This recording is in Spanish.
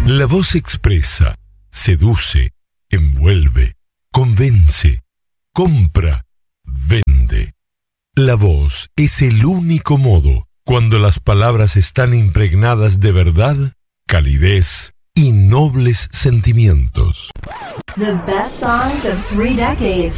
La voz expresa, seduce, envuelve, convence, compra, vende. La voz es el único modo cuando las palabras están impregnadas de verdad, calidez y nobles sentimientos. The best songs of 3 decades.